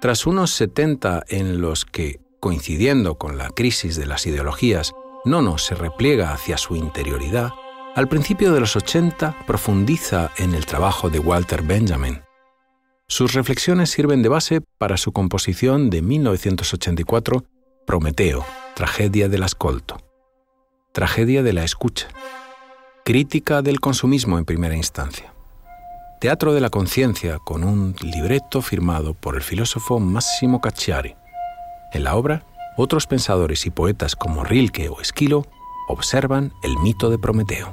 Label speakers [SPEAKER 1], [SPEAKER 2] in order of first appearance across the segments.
[SPEAKER 1] Tras unos 70 en los que, coincidiendo con la crisis de las ideologías, Nono se repliega hacia su interioridad, al principio de los 80 profundiza en el trabajo de Walter Benjamin. Sus reflexiones sirven de base para su composición de 1984, Prometeo, tragedia del ascolto, tragedia de la escucha, crítica del consumismo en primera instancia, teatro de la conciencia con un libreto firmado por el filósofo Massimo Cacciari. En la obra, otros pensadores y poetas como Rilke o Esquilo observan el mito de Prometeo.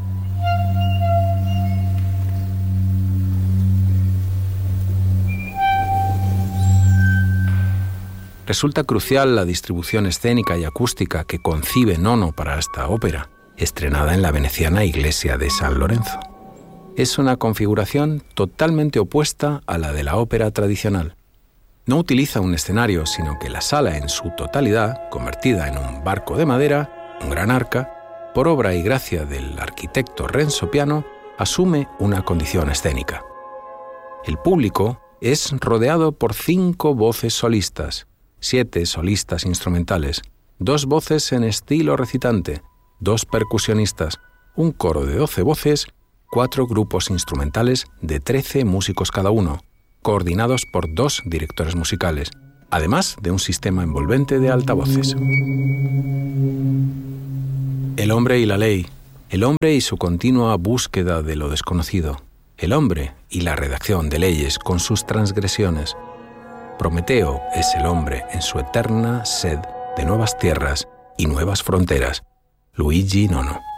[SPEAKER 1] Resulta crucial la distribución escénica y acústica que concibe Nono para esta ópera, estrenada en la veneciana iglesia de San Lorenzo. Es una configuración totalmente opuesta a la de la ópera tradicional. No utiliza un escenario, sino que la sala en su totalidad, convertida en un barco de madera, un gran arca, por obra y gracia del arquitecto Renzo Piano, asume una condición escénica. El público es rodeado por 5 voces solistas, 7 solistas instrumentales, 2 voces en estilo recitante, 2 percusionistas, un coro de 12 voces, 4 grupos instrumentales de 13 músicos cada uno, coordinados por 2 directores musicales, además de un sistema envolvente de altavoces. El hombre y la ley, el hombre y su continua búsqueda de lo desconocido, el hombre y la redacción de leyes con sus transgresiones. Prometeo es el hombre en su eterna sed de nuevas tierras y nuevas fronteras. Luigi Nono.